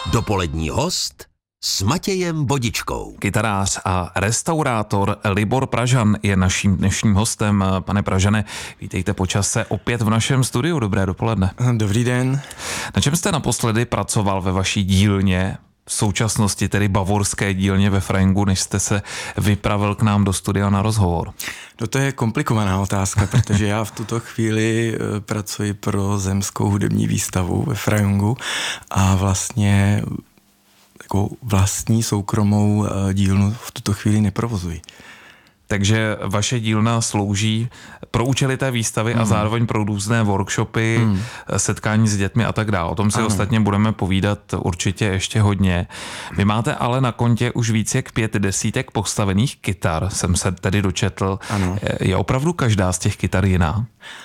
Dopolední host s Matějem Vodičkou. Kytarář a restaurátor Libor Pražan je naším dnešním hostem. Pane Pražane, vítejte po čase opět v našem studiu. Dobré dopoledne. Dobrý den. Na čem jste naposledy pracoval ve vaší dílně, v současnosti tedy bavorské dílně ve Frajngu, než jste se vypravil k nám do studia na rozhovor? No to je komplikovaná otázka, protože já v tuto chvíli pracuji pro Zemskou hudební výstavu ve Frajngu a vlastně jako vlastní soukromou dílnu v tuto chvíli neprovozuji. Takže vaše dílna slouží pro účely té výstavy a zároveň pro různé workshopy, setkání s dětmi a tak dále. O tom si ostatně budeme povídat určitě ještě hodně. Vy máte ale na kontě už víc jak 50 postavených kytar, jsem se tedy dočetl. Ano. Je opravdu každá z těch kytar jiná?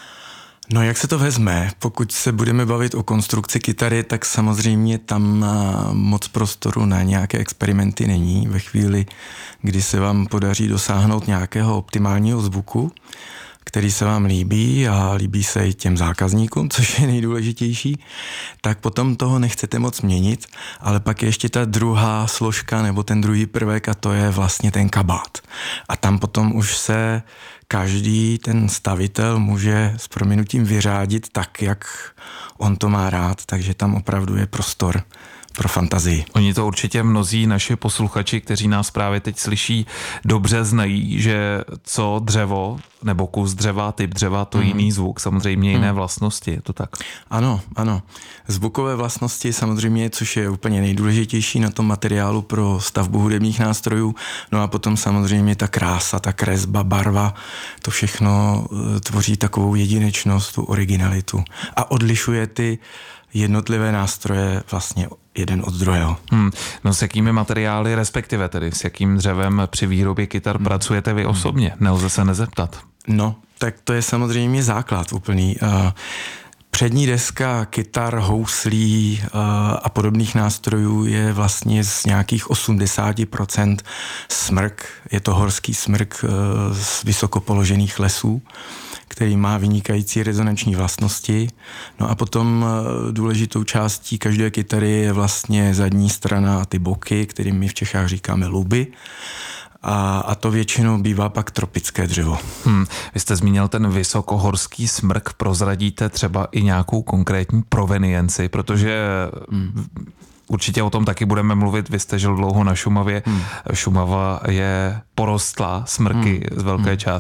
No jak se to vezme? Pokud se budeme bavit o konstrukci kytary, tak samozřejmě tam moc prostoru na nějaké experimenty není. Ve chvíli, kdy se vám podaří dosáhnout nějakého optimálního zvuku, který se vám líbí a líbí se i těm zákazníkům, což je nejdůležitější, tak potom toho nechcete moc měnit, ale pak je ještě ta druhá složka nebo ten druhý prvek a to je vlastně ten kabát. A tam potom už se každý ten stavitel může s prominutím vyřádit tak, jak on to má rád, takže tam opravdu je prostor pro fantazii. Oni to určitě mnozí naši posluchači, kteří nás právě teď slyší, dobře znají, že co dřevo nebo kus dřeva, typ dřeva, to jiný zvuk, samozřejmě jiné vlastnosti, je to tak? Ano, ano. Zvukové vlastnosti samozřejmě, což je úplně nejdůležitější na tom materiálu pro stavbu hudebních nástrojů, no a potom samozřejmě ta krása, ta kresba, barva, to všechno tvoří takovou jedinečnost, tu originalitu a odlišuje ty jednotlivé nástroje vlastně jeden od druhého. No s jakými materiály, respektive tedy s jakým dřevem při výrobě kytar pracujete vy osobně? Nelze se nezeptat. No, tak to je samozřejmě základ úplný. Přední deska kytar, houslí a podobných nástrojů je vlastně z nějakých 80% smrk. Je to horský smrk z vysoko položených lesů, který má vynikající rezonanční vlastnosti. No a potom důležitou částí každé kytary je vlastně zadní strana a ty boky, kterým my v Čechách říkáme luby. A to většinou bývá pak tropické dřevo. Vy jste zmínil ten vysokohorský smrk, prozradíte třeba i nějakou konkrétní provenienci, protože určitě o tom taky budeme mluvit, vy jste žil dlouho na Šumavě. Šumava je porostlá smrky z velké části.